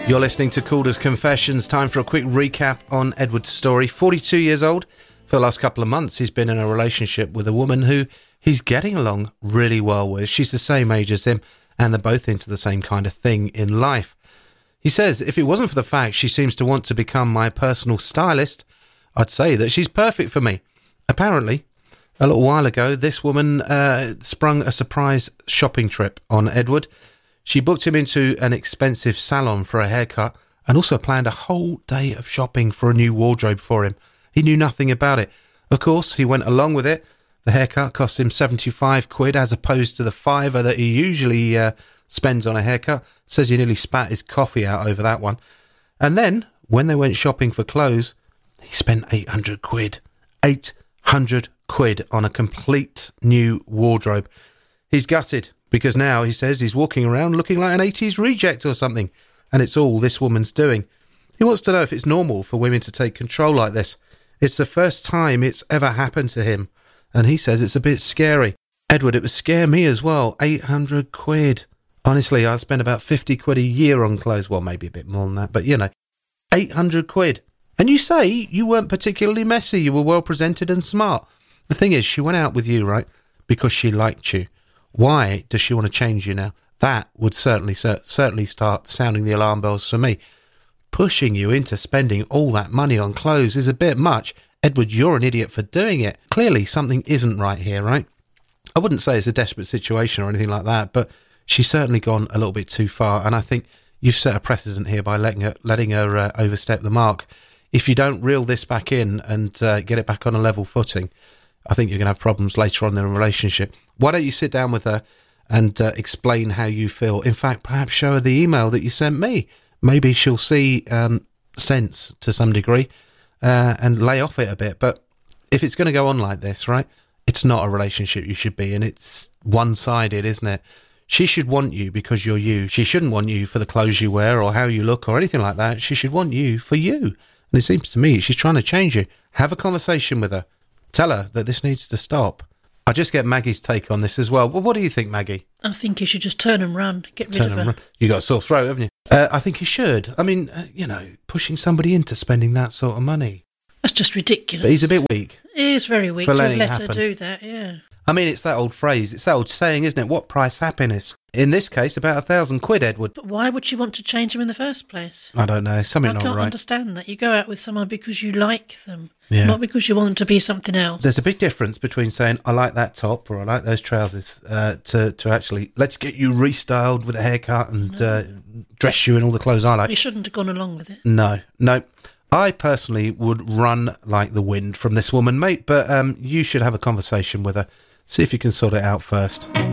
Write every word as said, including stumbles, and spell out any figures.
You're listening to Calder's Confessions. Time for a quick recap on Edward's story. forty-two years old. For the last couple of months, he's been in a relationship with a woman who he's getting along really well with. She's the same age as him, and they're both into the same kind of thing in life. He says, if it wasn't for the fact she seems to want to become my personal stylist, I'd say that she's perfect for me. Apparently, a little while ago, this woman uh, sprung a surprise shopping trip on Edward. She booked him into an expensive salon for a haircut and also planned a whole day of shopping for a new wardrobe for him. He knew nothing about it. Of course, he went along with it. The haircut cost him seventy-five quid as opposed to the fiver that he usually uh, spends on a haircut. Says he nearly spat his coffee out over that one. And then, when they went shopping for clothes, he spent eight hundred quid. eight hundred quid on a complete new wardrobe. He's gutted. Because now, he says, he's walking around looking like an eighties reject or something. And it's all this woman's doing. He wants to know if it's normal for women to take control like this. It's the first time it's ever happened to him. And he says it's a bit scary. Edward, it would scare me as well. eight hundred quid. Honestly, I spend about fifty quid a year on clothes. Well, maybe a bit more than that. But, you know, eight hundred quid. And you say you weren't particularly messy. You were well presented and smart. The thing is, she went out with you, right? Because she liked you. Why does she want to change you now? That would certainly cer- certainly start sounding the alarm bells for me. Pushing you into spending all that money on clothes is a bit much. Edward, you're an idiot for doing it. Clearly something isn't right here, right? I wouldn't say it's a desperate situation or anything like that, but she's certainly gone a little bit too far, and I think you've set a precedent here by letting her, letting her uh, overstep the mark. If you don't reel this back in and uh, get it back on a level footing, I think you're going to have problems later on in the relationship. Why don't you sit down with her and uh, explain how you feel? In fact, perhaps show her the email that you sent me. Maybe she'll see um, sense to some degree uh, and lay off it a bit. But if it's going to go on like this, right, it's not a relationship you should be in. It's one-sided, isn't it? She should want you because you're you. She shouldn't want you for the clothes you wear or how you look or anything like that. She should want you for you. And it seems to me she's trying to change you. Have a conversation with her. Tell her that this needs to stop. I just get Maggie's take on this as well. Well, what do you think, Maggie? I think you should just turn and run. Get rid turn of her. Run. You got a sore throat, haven't you? Uh, I think you should. I mean, uh, you know, pushing somebody into spending that sort of money. That's just ridiculous. But he's a bit weak. He is very weak for to letting let it happen. her do that, yeah. I mean, it's that old phrase. It's that old saying, isn't it? What price happiness? In this case, about a thousand quid, Edward. But why would she want to change him in the first place? I don't know. Something I not can't right. understand that. You go out with someone because you like them, Yeah. not because you want them to be something else. There's a big difference between saying, I like that top or I like those trousers, uh, to, to actually, let's get you restyled with a haircut and No. uh, dress you in all the clothes I like. You shouldn't have gone along with it. No, no. I personally would run like the wind from this woman, mate, but um, you should have a conversation with her. See if you can sort it out first.